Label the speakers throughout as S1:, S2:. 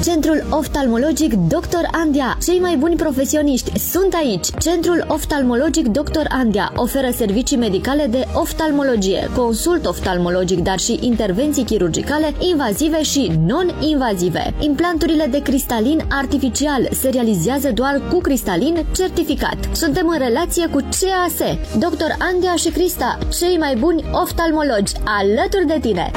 S1: Centrul oftalmologic Dr. Andia. Cei mai buni profesioniști sunt aici. Centrul oftalmologic Dr. Andia oferă servicii medicale de oftalmologie, consult oftalmologic, dar și intervenții chirurgicale invazive și non-invazive. Implanturile de cristalin artificial se realizează doar cu cristalin certificat. Suntem în relație cu CAS. Dr. Andia și Crista, cei mai buni oftalmologi, alături de tine.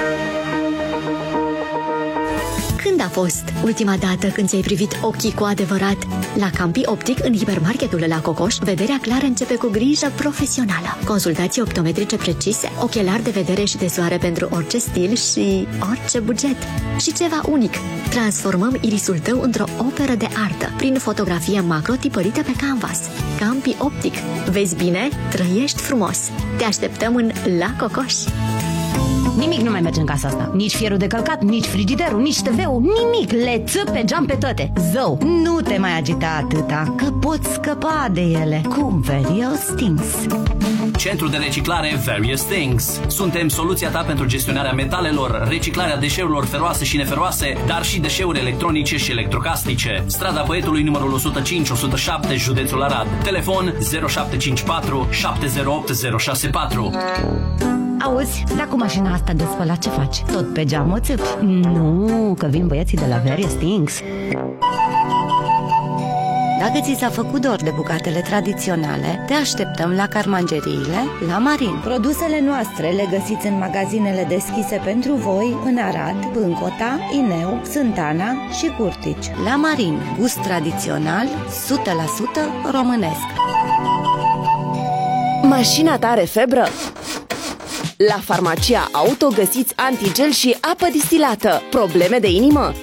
S1: Când a fost ultima dată când ți-ai privit ochii cu adevărat? La Campi Optic, în hipermarketul La Cocoș, vederea clară începe cu grijă profesională. Consultații optometrice precise, ochelari de vedere și de soare pentru orice stil și orice buget. Și ceva unic, transformăm irisul tău într-o operă de artă prin fotografie macro tipărită pe canvas. Campi Optic. Vezi bine? Trăiești frumos. Te așteptăm în La Cocoș.
S2: Nimic nu mai merge în casa asta. Nici fierul de călcat, nici frigiderul, nici TV-ul, nimic. Le țăp pe geam pe toate. Zău, nu te mai agita atâta, că poți scăpa de ele cu Various Things.
S3: Centru de reciclare Various Things. Suntem soluția ta pentru gestionarea metalelor, reciclarea deșeurilor feroase și neferoase, dar și deșeuri electronice și electrocasnice. Strada Poetului, numărul 105-107, județul Arad. Telefon 0754 708 064.
S2: Auzi, dar cu mașina asta de spălat ce faci? Tot pe geam o țâpi? Nu, că vin băieții de la Various Things.
S4: Dacă ți s-a făcut dor de bucatele tradiționale, te așteptăm la Carmangeriile La Marin. Produsele noastre le găsiți în magazinele deschise pentru voi în Arad, Bâncota, Ineu, Sântana și Curtici. La Marin, gust tradițional, 100% românesc.
S5: Mașina ta are febră? La Farmacia Auto găsiți antigel și apă distilată. Probleme de inimă?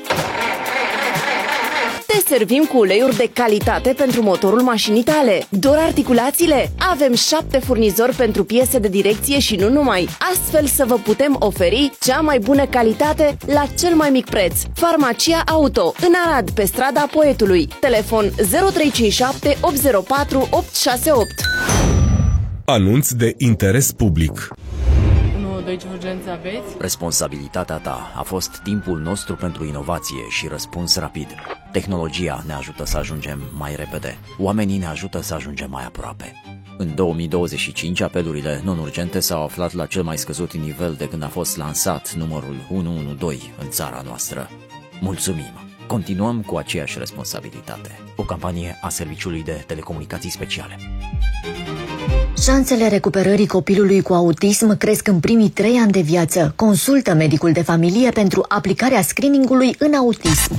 S5: Te servim cu uleiuri de calitate pentru motorul mașinii tale. Dor articulațiile? Avem 7 furnizori pentru piese de direcție și nu numai. Astfel să vă putem oferi cea mai bună calitate la cel mai mic preț. Farmacia Auto, în Arad, pe strada Poetului. Telefon 0357 804 868.
S6: Anunț de interes public.
S7: Ce urgență aveți?
S8: Responsabilitatea ta a fost timpul nostru pentru inovație și răspuns rapid. Tehnologia ne ajută să ajungem mai repede. Oamenii ne ajută să ajungem mai aproape. În 2025, apelurile non-urgente s-au aflat la cel mai scăzut nivel de când a fost lansat numărul 112 în țara noastră. Mulțumim! Continuăm cu aceeași responsabilitate. O campanie a Serviciului de Telecomunicații Speciale.
S1: Șansele recuperării copilului cu autism cresc în primii 3 ani de viață. Consultă medicul de familie pentru aplicarea screeningului în autism.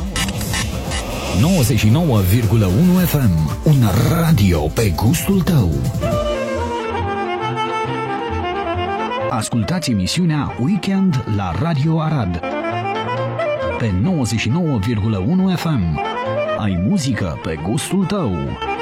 S9: 99,1 FM. Un radio pe gustul tău. Ascultați emisiunea Weekend la Radio Arad pe 99,1 FM. Ai muzică pe gustul tău.